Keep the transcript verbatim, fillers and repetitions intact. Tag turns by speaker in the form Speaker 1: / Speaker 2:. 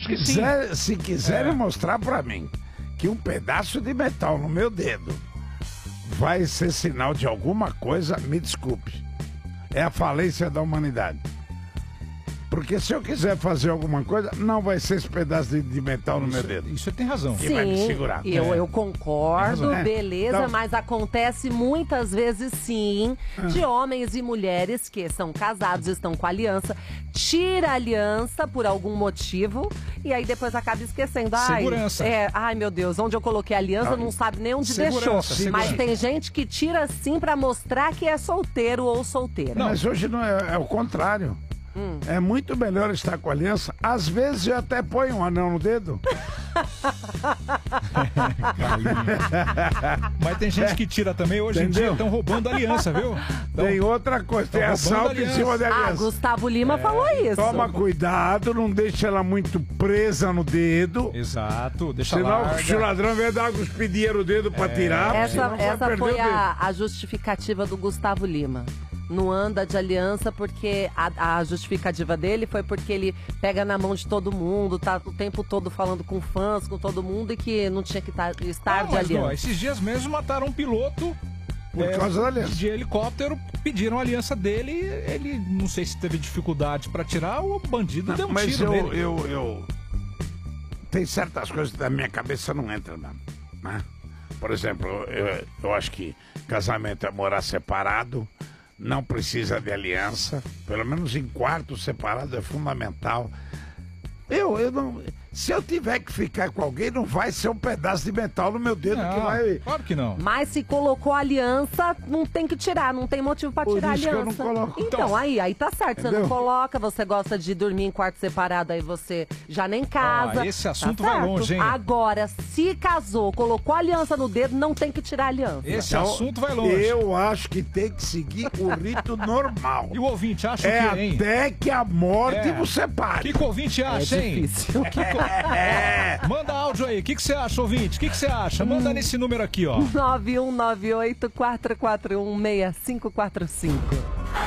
Speaker 1: acho que sim.
Speaker 2: Quiser, se quiserem
Speaker 1: É.
Speaker 2: mostrar pra mim que um pedaço de metal no meu dedo vai ser sinal de alguma coisa, me desculpe. É a falência da humanidade. Porque se eu quiser fazer alguma coisa, não vai ser esse pedaço de, de metal no
Speaker 1: Isso,
Speaker 2: meu dedo.
Speaker 1: isso tem razão.
Speaker 2: Que vai me
Speaker 3: Sim,
Speaker 2: segurar.
Speaker 3: eu,
Speaker 1: É.
Speaker 3: eu concordo,
Speaker 2: É.
Speaker 3: beleza,
Speaker 2: Então-
Speaker 3: mas acontece muitas vezes sim, de homens e mulheres que são casados, estão com aliança, tira a aliança por algum motivo e aí depois acaba esquecendo. Ai,
Speaker 1: Segurança.
Speaker 3: É, ai meu Deus, onde eu coloquei a aliança, não sabe nem onde
Speaker 1: Segurança,
Speaker 3: deixou.
Speaker 1: segurança.
Speaker 3: Mas tem gente que tira sim pra mostrar que é solteiro ou solteira.
Speaker 2: Mas hoje não é, é o contrário. É muito melhor estar com aliança. Às vezes eu até ponho um anel no dedo.
Speaker 1: Mas tem gente que tira também. Hoje em dia
Speaker 2: Entendeu?
Speaker 1: estão roubando aliança, viu? Tão-
Speaker 2: Tem outra coisa, tem
Speaker 1: roubando
Speaker 2: assalto em
Speaker 1: aliança.
Speaker 2: cima de
Speaker 3: Ah,
Speaker 2: aliança.
Speaker 3: Gustavo Lima falou isso.
Speaker 2: Toma cuidado, não deixa ela muito presa no dedo.
Speaker 1: Exato, deixa
Speaker 2: Senão,
Speaker 1: larga.
Speaker 2: se o ladrão vier dar uma cuspidinha no dedo pra tirar,
Speaker 3: Essa,
Speaker 2: senão vai
Speaker 3: essa
Speaker 2: perder
Speaker 3: foi
Speaker 2: o dedo.
Speaker 3: a, a justificativa do Gustavo Lima. Não anda de aliança porque a, a justificativa dele foi porque ele pega na mão de todo mundo, tá o tempo todo falando com fãs, com todo mundo e que não tinha que tá, estar
Speaker 1: Ah,
Speaker 3: de
Speaker 1: mas, ó,
Speaker 3: aliança.
Speaker 1: esses dias mesmo mataram um piloto
Speaker 2: Por causa da aliança.
Speaker 1: de helicóptero, pediram a aliança dele, ele não sei se teve dificuldade pra tirar, ou o bandido deu um
Speaker 2: Mas
Speaker 1: tiro
Speaker 2: eu,
Speaker 1: nele.
Speaker 2: eu, eu... Tem certas coisas que da minha cabeça não entram, não, né? Por exemplo, eu, eu acho que casamento é morar separado, não precisa de aliança, pelo menos em quarto separado é fundamental. Eu, eu não... Se eu tiver que ficar com alguém, não vai ser um pedaço de metal no meu dedo
Speaker 1: Não,
Speaker 2: que vai...
Speaker 1: claro que não.
Speaker 3: Mas se colocou aliança, não tem que tirar, não tem motivo pra
Speaker 2: Por
Speaker 3: tirar a
Speaker 2: isso que eu
Speaker 3: aliança.
Speaker 2: não coloco.
Speaker 3: Então,
Speaker 1: Então,
Speaker 3: aí, aí tá certo, você
Speaker 2: entendeu?
Speaker 3: não coloca, você gosta de dormir em quarto separado, aí você já nem casa.
Speaker 1: Ah, esse assunto
Speaker 3: tá
Speaker 1: vai
Speaker 3: certo.
Speaker 1: longe, hein?
Speaker 3: Agora, se casou, colocou aliança no dedo, não tem que tirar a aliança.
Speaker 1: Esse
Speaker 2: Então,
Speaker 1: assunto vai longe.
Speaker 2: Eu acho que tem que seguir o rito normal.
Speaker 1: E o ouvinte acha o
Speaker 2: É
Speaker 1: quê, hein?
Speaker 2: até que a morte
Speaker 1: É.
Speaker 2: vos
Speaker 1: O
Speaker 2: separe.
Speaker 1: que, que o ouvinte acha,
Speaker 3: É
Speaker 1: hein?
Speaker 3: difícil.
Speaker 1: Que que-
Speaker 2: É.
Speaker 1: Manda áudio aí. O que, que você acha, ouvinte? O que, que você acha? Manda nesse número aqui, ó.
Speaker 3: nove um nove oito, quatro quatro um, seis cinco quatro cinco.